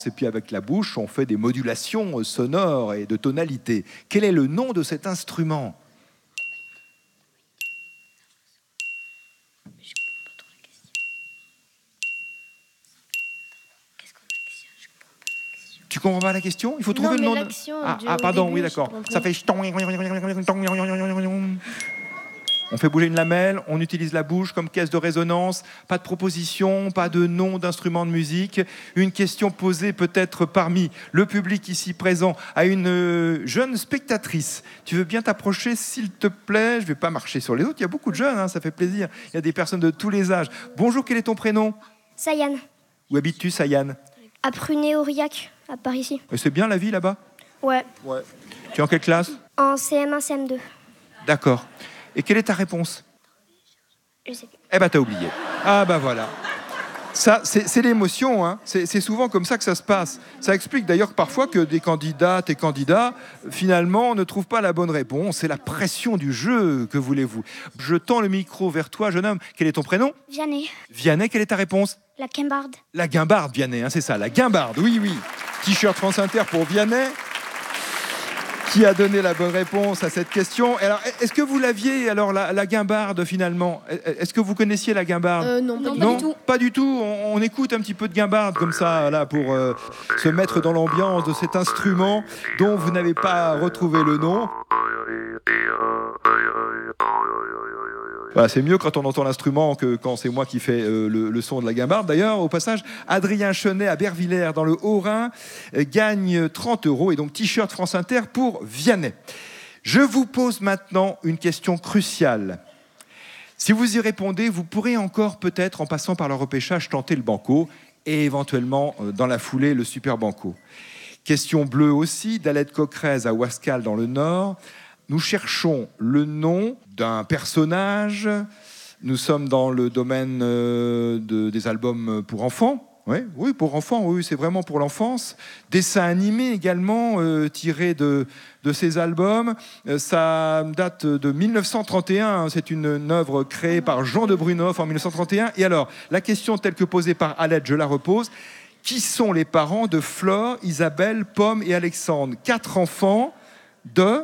Et puis avec la bouche, on fait des modulations sonores et de tonalité. Quel est le nom de cet instrument ? Tu comprends pas la question ? Il faut trouver le nom. Pardon, oui, d'accord. Ça fait. On fait bouger une lamelle, on utilise la bouche comme caisse de résonance, pas de proposition, pas de nom d'instrument de musique. Une question posée peut-être parmi le public ici présent à une jeune spectatrice. Tu veux bien t'approcher, s'il te plaît ? Je ne vais pas marcher sur les autres, il y a beaucoup de jeunes, ça fait plaisir. Il y a des personnes de tous les âges. Bonjour, quel est ton prénom ? Sayane. Où habites-tu, Sayane ? À Prunay-Aurillac, par ici. Et c'est bien la vie là-bas ? Ouais. Tu es en quelle classe ? En CM1, CM2. D'accord. Et quelle est ta réponse ? Je sais plus. Eh ben, t'as oublié. Ah ben voilà. Ça, c'est l'émotion, hein. C'est souvent comme ça que ça se passe. Ça explique d'ailleurs parfois que des candidates et candidats, finalement, ne trouvent pas la bonne réponse. C'est la pression du jeu, que voulez-vous. Je tends le micro vers toi, jeune homme. Quel est ton prénom ? Vianney. Vianney, quelle est ta réponse ? La Guimbarde. La Guimbarde, Vianney, c'est ça, la Guimbarde, oui. T-shirt France Inter pour Vianney, qui a donné la bonne réponse à cette question. Alors, est-ce que vous l'aviez, alors, la Guimbarde, finalement ? Est-ce que vous connaissiez la Guimbarde ? Non, pas du tout. Pas du tout. On écoute un petit peu de Guimbarde, comme ça, là, pour se mettre dans l'ambiance de cet instrument dont vous n'avez pas retrouvé le nom. Voilà, c'est mieux quand on entend l'instrument que quand c'est moi qui fais le son de la Guimbarde. D'ailleurs, au passage, Adrien Chenet à Bervillers, dans le Haut-Rhin, gagne 30 € et donc t-shirt France Inter pour Vianney. Je vous pose maintenant une question cruciale. Si vous y répondez, vous pourrez encore peut-être, en passant par le repêchage, tenter le banco et éventuellement, dans la foulée, le super banco. Question bleue aussi, d'Alette Coquerez à Ouascal dans le Nord. Nous cherchons le nom d'un personnage. Nous sommes dans le domaine des albums pour enfants. Oui, pour enfants, oui, c'est vraiment pour l'enfance. Dessins animés également, tirés de ces albums. Ça date de 1931. C'est une œuvre créée par Jean de Brunoff en 1931. Et alors, la question telle que posée par Alette, je la repose. Qui sont les parents de Flore, Isabelle, Pomme et Alexandre ? 4 enfants de...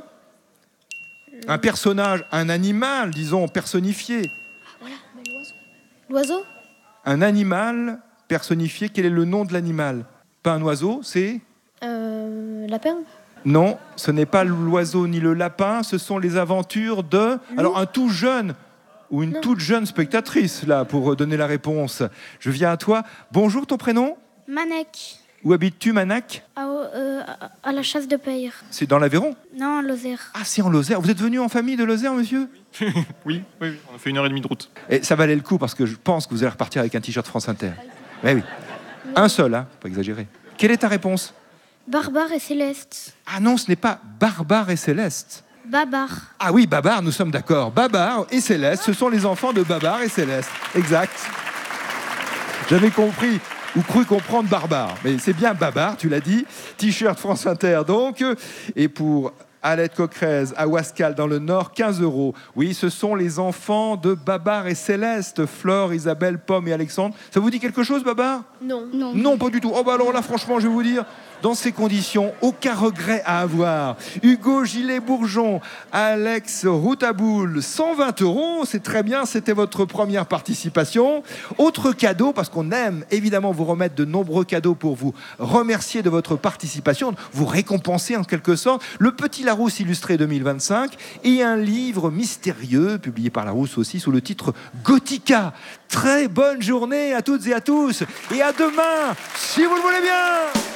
Un personnage, un animal, disons, personnifié. Voilà, l'oiseau. Un animal personnifié, quel est le nom de l'animal ? Pas un oiseau, c'est... Lapin. Non, ce n'est pas l'oiseau ni le lapin, ce sont les aventures de... Alors, un tout jeune ou une toute jeune spectatrice, là, pour donner la réponse. Je viens à toi. Bonjour, ton prénom ? Manek. Où habites-tu, Manac ? À la chasse de Payre. C'est dans l'Aveyron ? Non, Lozère. Ah, c'est en Lozère. Vous êtes venu en famille de Lozère, monsieur ? Oui, on a fait 1h30 de route. Et ça valait le coup parce que je pense que vous allez repartir avec un t-shirt France Inter. Oui. Un seul, hein, pas exagérer. Quelle est ta réponse ? Barbare et Céleste. Ah non, ce n'est pas Barbare et Céleste. Babar. Ah oui, Babar, nous sommes d'accord. Babar et Céleste, ce sont les enfants de Babar et Céleste. Exact. J'avais compris ou cru comprendre Barbare. Mais c'est bien Babar, tu l'as dit. T-shirt France Inter, donc. Et pour Alette Coquerez, à Ouascal, dans le Nord, 15 €. Oui, ce sont les enfants de Babar et Céleste. Flore, Isabelle, Pomme et Alexandre. Ça vous dit quelque chose, Babar ? Non. Non, pas du tout. Oh bah alors là, franchement, je vais vous dire... Dans ces conditions, aucun regret à avoir. Hugo Gillet-Bourgeon, Alex Routaboul, 120 €, c'est très bien, c'était votre première participation. Autre cadeau, parce qu'on aime évidemment vous remettre de nombreux cadeaux pour vous remercier de votre participation, vous récompenser en quelque sorte, le Petit Larousse illustré 2025 et un livre mystérieux, publié par Larousse aussi, sous le titre Gothica. Très bonne journée à toutes et à tous, et à demain, si vous le voulez bien.